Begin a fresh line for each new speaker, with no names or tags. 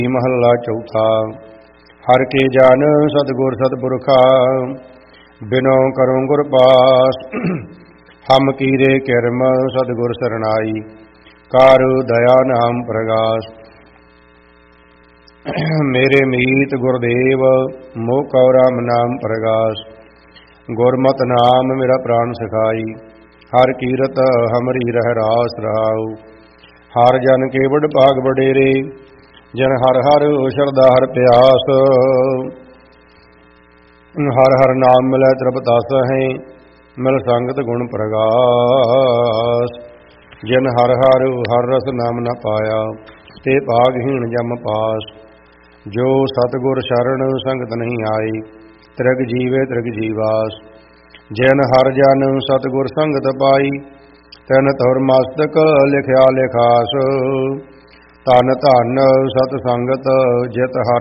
महला चौथा। हर के जान सतगुर सतपुरखा, बिनो करो गुर पास। हम कीरे किरम सतगुर सरनाई, कार दया नाम प्रगास। मेरे मीत गुरदेव, मोह कौ राम नाम प्रगास। गुरमत नाम मेरा प्राण सखाई, हर कीरत हमरी रह रास रहाऊ। हर जन के बड़ भाग बडेरे, जन हर हर शरदा हर प्यास। हर हर नाम मिलै तृपतास है, मिल संगत गुण प्रगास। जिन हर हर हर रस नाम न पाया, ते भागहीन जम पास। जो सतगुर शरण संगत नहीं आई, त्रिग जीवे त्रिग जीवास। जिन हर जन सतगुर संगत पाई, तन तुर मस्तक लिखया लिखास। धन धन सत संगत जित हर